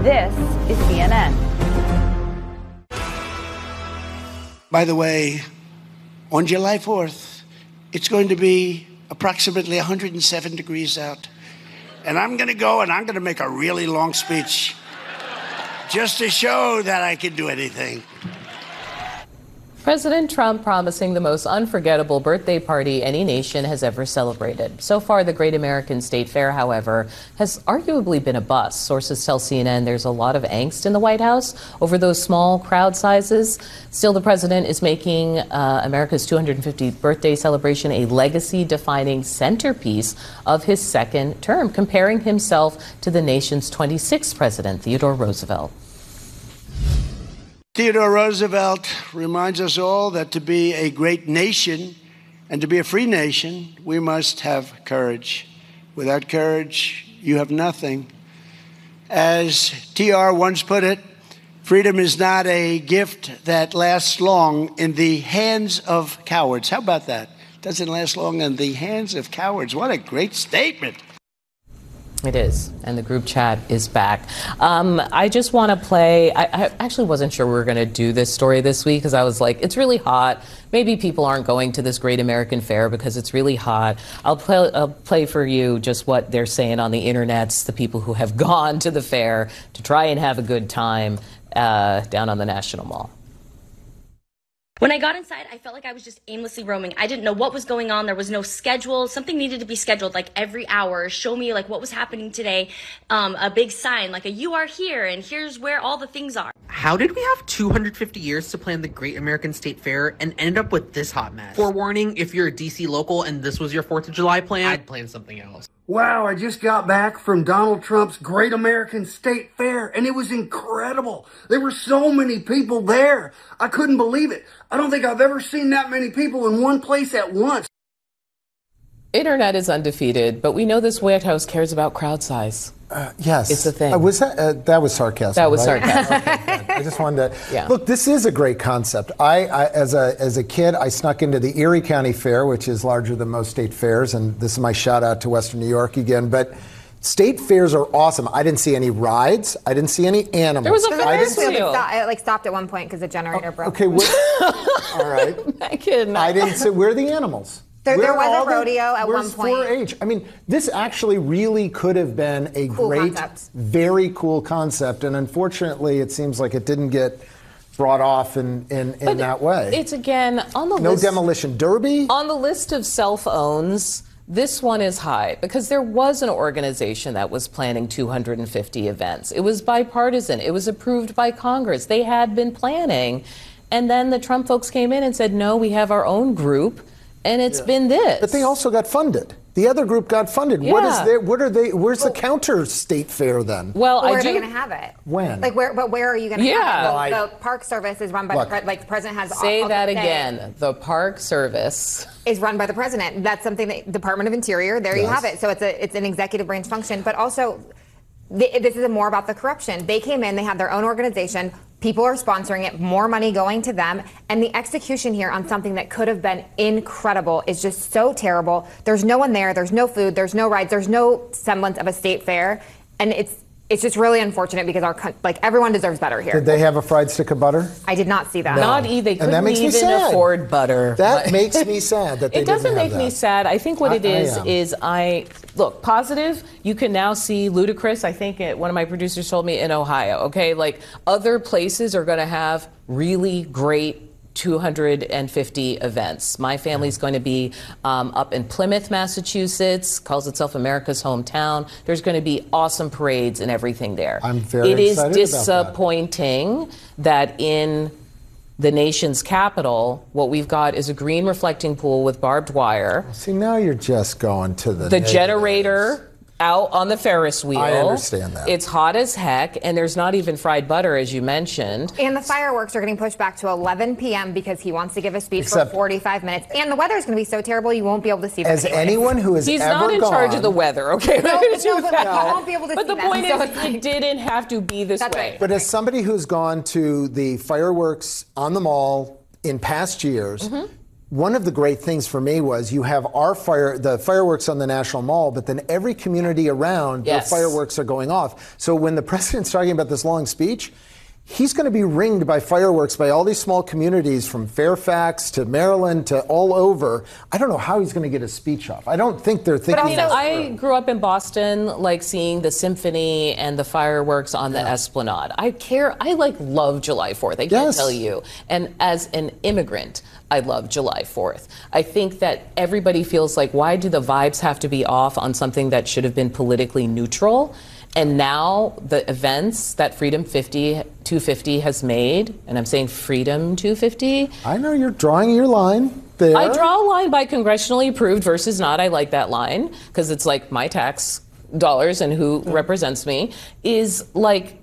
This is CNN. By the way, on July 4th, it's going to be approximately 107 degrees out. And I'm going to go and I'm going to make a really long speech just to show that I can do anything. President Trump promising the most unforgettable birthday party any nation has ever celebrated. So far, the Great American State Fair, however, has arguably been a bust. Sources tell CNN there's a lot of angst in the White House over those small crowd sizes. Still, the president is making America's 250th birthday celebration a legacy-defining centerpiece of his second term, comparing himself to the nation's 26th president, Theodore Roosevelt. Theodore Roosevelt reminds us all that to be a great nation and to be a free nation, we must have courage. Without courage, you have nothing. As TR once put it, freedom is not a gift that lasts long in the hands of cowards. How about that? Doesn't last long in the hands of cowards. What a great statement. It is, and the group chat is back. I just want to play, I actually wasn't sure we were going to do this story this week because I was like, it's really hot. Maybe people aren't going to this Great American Fair because it's really hot. I'll play for you just what they're saying on the internets, the people who have gone to the fair to try and have a good time down on the National Mall. When I got inside, I felt like I was just aimlessly roaming. I didn't know what was going on. There was no schedule. Something needed to be scheduled like every hour. Show me like what was happening today. A big sign like a "You are here" and here's where all the things are. How did we have 250 years to plan the Great American State Fair and end up with this hot mess? Forewarning, if you're a DC local and this was your 4th of July plan, I'd plan something else. Wow, I just got back from Donald Trump's Great American State Fair, and it was incredible. There were so many people there. I couldn't believe it. I don't think I've ever seen that many people in one place at once. Internet is undefeated, but we know this White House cares about crowd size. Yes. It's a thing. That was sarcasm. That was right? sarcasm. Okay, I just wanted to... Yeah. Look, this is a great concept. I as a kid, I snuck into the Erie County Fair, which is larger than most state fairs, and this is my shout out to Western New York again, but state fairs are awesome. I didn't see any rides. I didn't see any animals. There was a Ferris wheel. It stopped at one point because the generator broke. Okay, all right. I didn't see... Where are the animals? There was a rodeo at one point. Where's 4-H? I mean, this actually really could have been a great, very cool concept, and unfortunately, it seems like it didn't get brought off in that way. It's again on the no list. Demolition Derby On the list of self-owns, this one is high because there was an organization that was planning 250 events. It was bipartisan. It was approved by Congress. They had been planning, and then the Trump folks came in and said, "No, we have our own group." And it's been this. But they also got funded. The other group got funded. Yeah. Where's the counter state fair then? Well, where are they going to have it? When? Where are you going to have it? Well, the Park Service is run by the president has. Say that again. The Park Service is run by the president. That's something that Department of Interior. There you have it. So it's an executive branch function, but also this is more about the corruption. They came in. They had their own organization. People are sponsoring it, more money going to them, and the execution here on something that could have been incredible is just so terrible. There's no one there, there's no food, there's no rides, there's no semblance of a state fair, and it's just really unfortunate because everyone deserves better here. Did they have a fried stick of butter? I did not see that. No. They couldn't even afford butter. That makes me sad that they It doesn't didn't have make me sad. I think what it is look, positive, you can now see Ludacris, I think one of my producers told me, in Ohio, okay? Like, other places are going to have really great 250 events. My family's going to be up in Plymouth, Massachusetts, calls itself America's hometown. There's going to be awesome parades and everything there. I'm very excited It is disappointing that in the nation's capital, what we've got is a green reflecting pool with barbed wire. See, now you're just going to the generator out on the Ferris wheel. I understand that. It's hot as heck, and there's not even fried butter, as you mentioned. And the fireworks are getting pushed back to 11 p.m. because he wants to give a speech for 45 minutes. And the weather is going to be so terrible, you won't be able to see As anyone who has He's ever not in charge of the weather, okay? No, but you won't be able to see But the them, point so is, it didn't have to be this way. Right. But as somebody who's gone to the fireworks on the mall in past years, one of the great things for me was you have the fireworks on the National Mall, but then every community around, Yes. the fireworks are going off. So when the president's talking about this long speech, he's going to be ringed by fireworks by all these small communities from Fairfax to Maryland to all over. I don't know how he's going to get his speech off. I don't think they're thinking You know, this I through. grew up in Boston, like seeing the symphony and the fireworks on the Esplanade. I love July 4th. I can't tell you. And as an immigrant, I love July 4th. I think that everybody feels like, why do the vibes have to be off on something that should have been politically neutral? And now the events that Freedom 250 has made, and I'm saying Freedom 250. I know you're drawing your line there. I draw a line by congressionally approved versus not. I like that line because it's like my tax dollars and who represents me is like,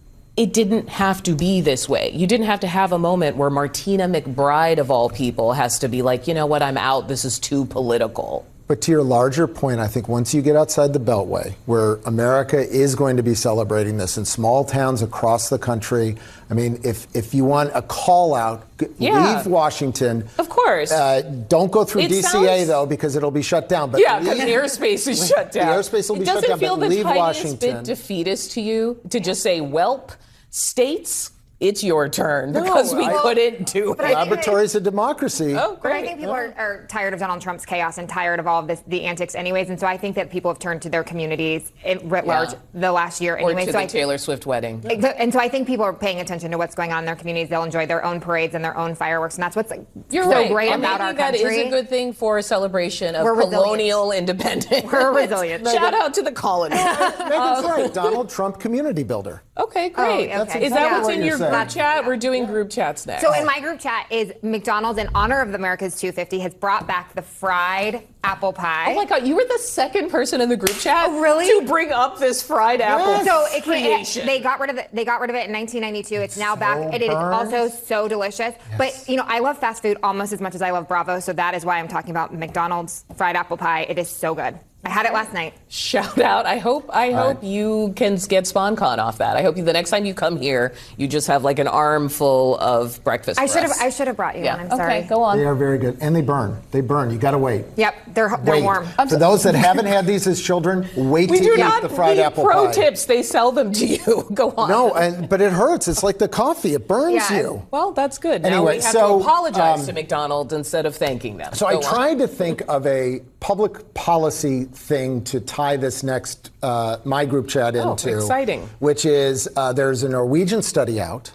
it didn't have to be this way. You didn't have to have a moment where Martina McBride, of all people, has to be like, you know what, I'm out. This is too political. But to your larger point, I think once you get outside the Beltway, where America is going to be celebrating this in small towns across the country, I mean, if you want a call out, leave Washington. Of course. Don't go through DCA, though, because it'll be shut down. But because the airspace is shut down. The airspace will be shut down, but leave Washington. It doesn't feel the tiniest bit defeatist to you to just say, welp, states, it's your turn, because we couldn't do it. Laboratories of democracy. Oh, great. But I think people are tired of Donald Trump's chaos and tired of all of the antics anyways. And so I think that people have turned to their communities writ large the last year anyway. Or to the Taylor Swift wedding. And so I think people are paying attention to what's going on in their communities. They'll enjoy their own parades and their own fireworks. And that's what's great about our country. That is a good thing for a celebration of We're colonial independence. We're resilient. Shout out to the colony. Megan's right. Donald Trump community builder. Okay, great. Oh, okay. Is that what's what in you're your saying. group chat? We're doing group chats next. So in my group chat is McDonald's, in honor of America's 250, has brought back the fried apple pie. Oh my God, you were the second person in the group chat to bring up this fried apple creation. They got rid of it. They got rid of it in 1992. It's now back. It is also so delicious. Yes. But you know, I love fast food almost as much as I love Bravo, so that is why I'm talking about McDonald's fried apple pie. It is so good. I had it last night. Shout out. I hope you can get SpawnCon off that. I hope the next time you come here, you just have like an armful of breakfast. I should have brought you one. I'm sorry. Okay, go on. They are very good. And they burn. They burn. You got to wait. Yep, they're warm. For those that haven't had these as children, wait to eat the fried apple pie. Pro tips, they sell them to you. Go on. No, but it hurts. It's like the coffee. It burns you. Well, that's good. Now Anyway, we have so, to apologize to McDonald's instead of thanking them. So I tried to think of a public policy thing to tie this next my group chat into. Exciting. Which is there's a Norwegian study out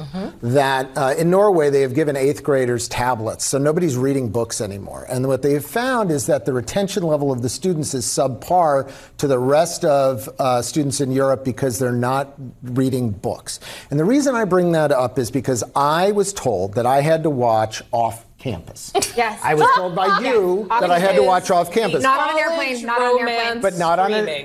that in Norway they have given 8th graders tablets, so nobody's reading books anymore. And what they've found is that the retention level of the students is subpar to the rest of students in Europe because they're not reading books. And the reason I bring that up is because I was told that I had to watch Off Campus. Yes. I was told by you that I had to watch Off Campus. Not on an airplane. Not on an airplane. But not on an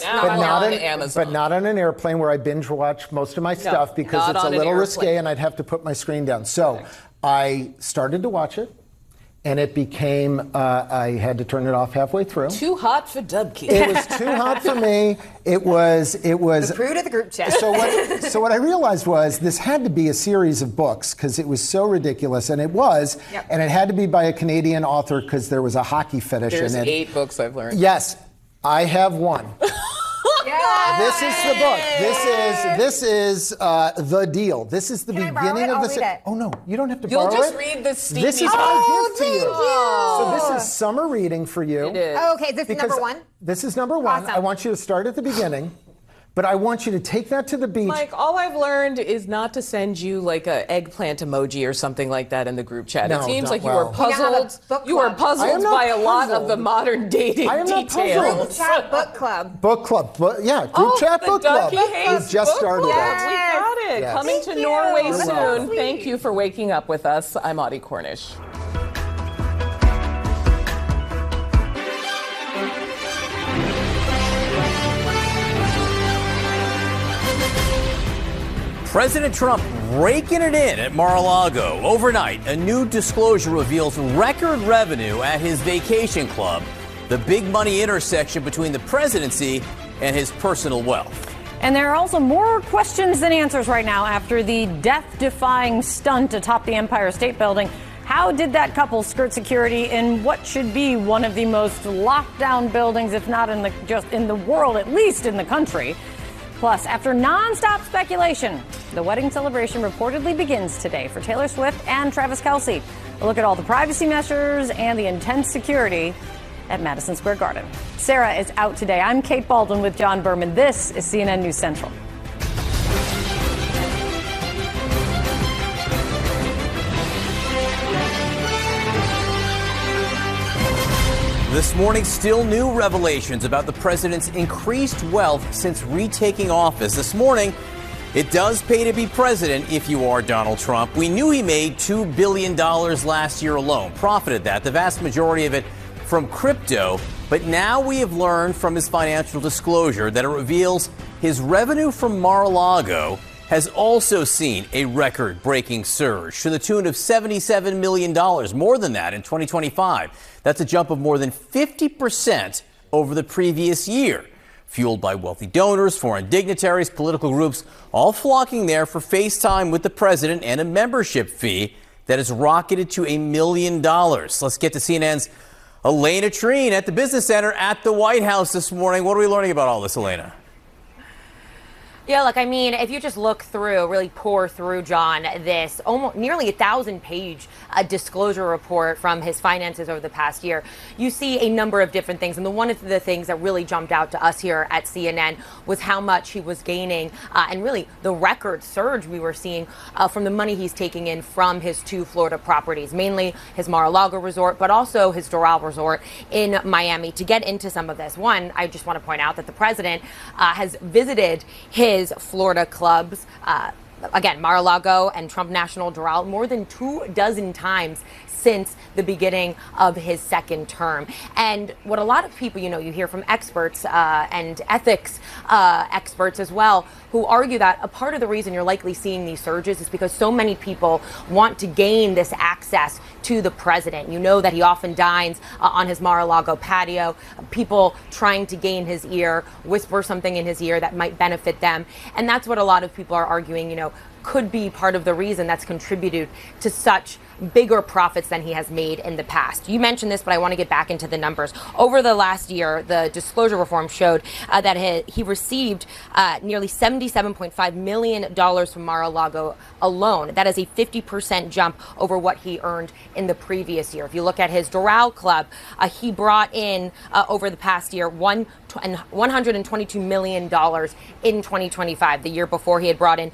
Amazon. but not on an airplane where I binge watch most of my stuff because it's a little risque and I'd have to put my screen down. So I started to watch it. And it became, I had to turn it off halfway through. Too hot for Dubkey. It was too hot for me. It was. The fruit of the group chat. So what I realized was this had to be a series of books because it was so ridiculous, and it was. Yep. And it had to be by a Canadian author because there was a hockey fetish There's in it. 8 books I've learned. Yes, I have one. This is the book. This is the deal. This is the beginning of the. Oh no, you don't have to borrow it. You'll just read the steamy. This is my gift to you. So this is summer reading for you. It is. Oh, okay, this is number one? This is number one. Awesome. I want you to start at the beginning. But I want you to take that to the beach. Mike, all I've learned is not to send you like a eggplant emoji or something like that in the group chat. No, it seems don't- like you are well. puzzled. You have a book club. You are I am puzzled not by a lot of puzzled. the modern dating I am not details. puzzled. Chat book club. Book club. Group chat the book club. Ducky Hayes We just book started club. that. We got it. Yes. Coming Thank to you. Norway You're soon. welcome. Thank you for waking up with us. I'm Audie Cornish. President Trump raking it in at Mar-a-Lago. Overnight, a new disclosure reveals record revenue at his vacation club, the big money intersection between the presidency and his personal wealth. And there are also more questions than answers right now after the death-defying stunt atop the Empire State Building. How did that couple skirt security in what should be one of the most locked down buildings, if not just in the world, at least in the country? Plus, after nonstop speculation, the wedding celebration reportedly begins today for Taylor Swift and Travis Kelce. A look at all the privacy measures and the intense security at Madison Square Garden. Sarah is out today. I'm Kate Baldwin with John Berman. This is CNN News Central. This morning, still new revelations about the president's increased wealth since retaking office. This morning, it does pay to be president if you are Donald Trump. We knew he made $2 billion last year alone, profited that, the vast majority of it from crypto. But now we have learned from his financial disclosure that it reveals his revenue from Mar-a-Lago has also seen a record-breaking surge to the tune of $77 million, more than that in 2025. That's a jump of more than 50% over the previous year, fueled by wealthy donors, foreign dignitaries, political groups, all flocking there for FaceTime with the president and a membership fee that has rocketed to $1 million. Let's get to CNN's Elena Treen at the Business Center at the White House this morning. What are we learning about all this, Elena? Yeah, look, I mean, if you just look through, really pour through, John, this almost nearly 1,000-page disclosure report from his finances over the past year, you see a number of different things. And one of the things that really jumped out to us here at CNN was how much he was gaining and really the record surge we were seeing from the money he's taking in from his 2 Florida properties, mainly his Mar-a-Lago resort, but also his Doral resort in Miami. To get into some of this, one, I just want to point out that the president has visited his Florida clubs, again, Mar-a-Lago and Trump National Doral, more than 24 times since the beginning of his second term. And what a lot of people, you hear from experts and ethics experts as well, who argue that a part of the reason you're likely seeing these surges is because so many people want to gain this access to the president. You know that he often dines on his Mar-a-Lago patio, people trying to gain his ear, whisper something in his ear that might benefit them. And that's what a lot of people are arguing, could be part of the reason that's contributed to such bigger profits than he has made in the past. You mentioned this, but I want to get back into the numbers. Over the last year, the disclosure reform showed that he received nearly $77.5 million from Mar-a-Lago alone. That is a 50% jump over what he earned in the previous year. If you look at his Doral Club, he brought in over the past year $122 million in 2025. The year before, he had brought in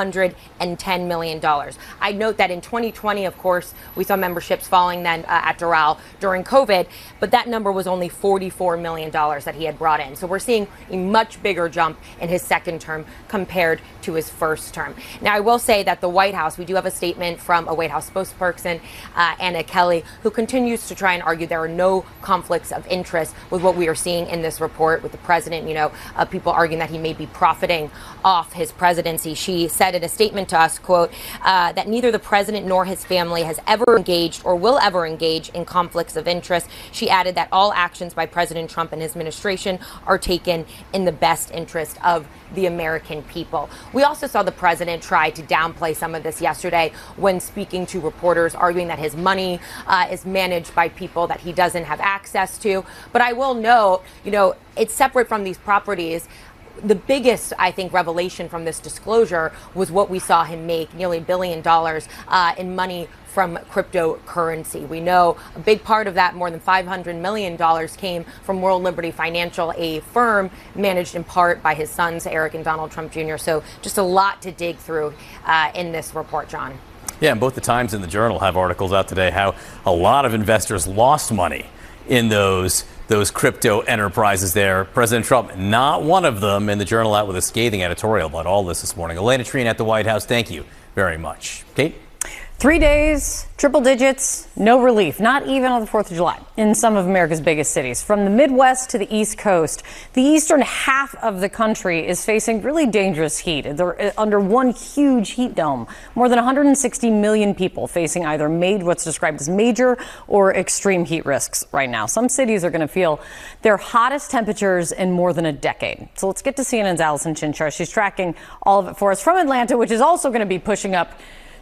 $110 million. I note that in 2020, of course, we saw memberships falling then at Doral during COVID, but that number was only $44 million that he had brought in. So we're seeing a much bigger jump in his second term compared to his first term. Now, I will say that the White House, we do have a statement from a White House spokesperson, Anna Kelly, who continues to try and argue there are no conflicts of interest with what we are seeing in this report with the president. People arguing that he may be profiting off his presidency. She said in a statement to us, quote, that neither the president nor his family has ever engaged or will ever engage in conflicts of interest. She added that all actions by President Trump and his administration are taken in the best interest of the American people. We also saw the president try to downplay some of this yesterday when speaking to reporters, arguing that his money is managed by people that he doesn't have access to. But I will note, it's separate from these properties. The biggest, I think, revelation from this disclosure was what we saw him make, nearly $1 billion in money from cryptocurrency. We know a big part of that, more than $500 million, came from World Liberty Financial, a firm managed in part by his sons, Eric and Donald Trump Jr. So just a lot to dig through in this report, John. Yeah, and both the Times and the Journal have articles out today how a lot of investors lost money in those crypto enterprises there. President Trump, not one of them, and the Journal out with a scathing editorial about all this morning. Elena Treen at the White House, thank you very much. Kate? 3 days, triple digits, no relief, not even on the 4th of July in some of America's biggest cities. From the Midwest to the East Coast, the eastern half of the country is facing really dangerous heat. They're under one huge heat dome. More than 160 million people facing either what's described as major or extreme heat risks right now. Some cities are going to feel their hottest temperatures in more than a decade. So let's get to CNN's Allison Chinchar. She's tracking all of it for us from Atlanta, which is also going to be pushing up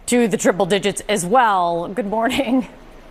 to the triple digits as well. Good morning.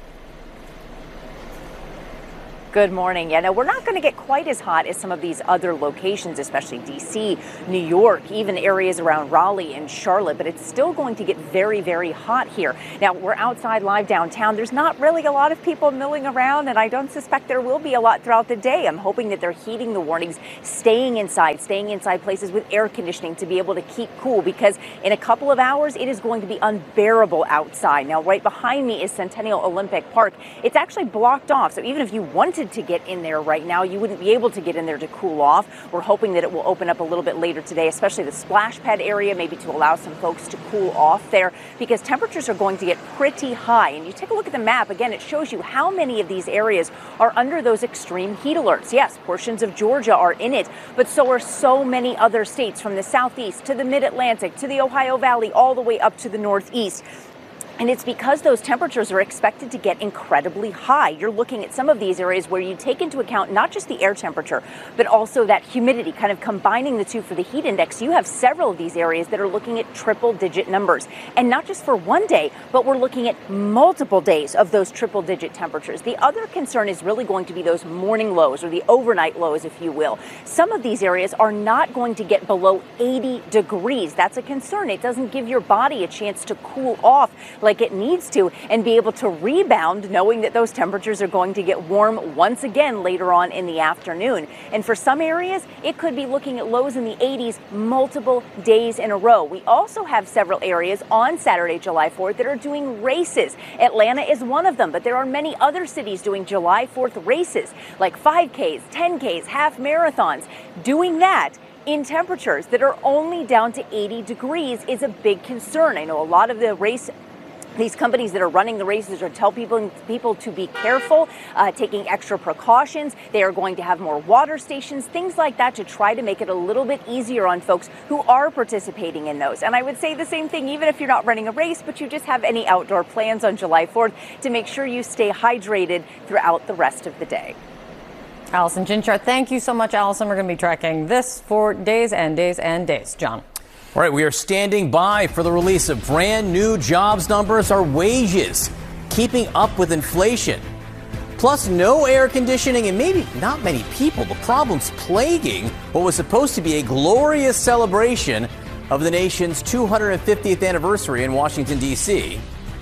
Good morning. Yeah, no, we're not going to get quite as hot as some of these other locations, especially D.C., New York, even areas around Raleigh and Charlotte, but it's still going to get very, very hot here. Now, we're outside live downtown. There's not really a lot of people milling around, and I don't suspect there will be a lot throughout the day. I'm hoping that they're heeding the warnings, staying inside places with air conditioning to be able to keep cool, because in a couple of hours, it is going to be unbearable outside. Now, right behind me is Centennial Olympic Park. It's actually blocked off, so even if you wanted to get in there right now, you wouldn't be able to get in there to cool off. We're hoping that it will open up a little bit later today, especially the splash pad area, maybe to allow some folks to cool off there, because temperatures are going to get pretty high. And you take a look at the map, again, it shows you how many of these areas are under those extreme heat alerts. Yes, portions of Georgia are in it, but so are so many other states, from the southeast to the mid-Atlantic to the Ohio Valley, all the way up to the northeast. And it's because those temperatures are expected to get incredibly high. You're looking at some of these areas where you take into account not just the air temperature, but also that humidity, kind of combining the two for the heat index. You have several of these areas that are looking at triple-digit numbers. And not just for one day, but we're looking at multiple days of those triple-digit temperatures. The other concern is really going to be those morning lows, or the overnight lows, if you will. Some of these areas are not going to get below 80 degrees. That's a concern. It doesn't give your body a chance to cool off like it needs to and be able to rebound, knowing that those temperatures are going to get warm once again later on in the afternoon. And for some areas, it could be looking at lows in the 80s multiple days in a row. We also have several areas on Saturday, July 4th, that are doing races. Atlanta is one of them, but there are many other cities doing July 4th races, like 5Ks, 10Ks, half marathons. Doing that in temperatures that are only down to 80 degrees is a big concern. I know a lot of these companies that are running the races are telling people to be careful, taking extra precautions. They are going to have more water stations, things like that, to try to make it a little bit easier on folks who are participating in those. And I would say the same thing, even if you're not running a race, but you just have any outdoor plans on July 4th, to make sure you stay hydrated throughout the rest of the day. Allison Chinchard, thank you so much, Allison. We're going to be tracking this for days and days and days. John. All right, we are standing by for the release of brand new jobs numbers. Our wages keeping up with inflation. Plus, no air conditioning and maybe not many people. The problems plaguing what was supposed to be a glorious celebration of the nation's 250th anniversary in Washington, D.C.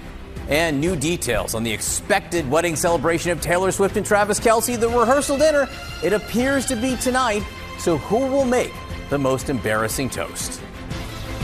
And new details on the expected wedding celebration of Taylor Swift and Travis Kelce. The rehearsal dinner, it appears to be tonight. So who will make the most embarrassing toast?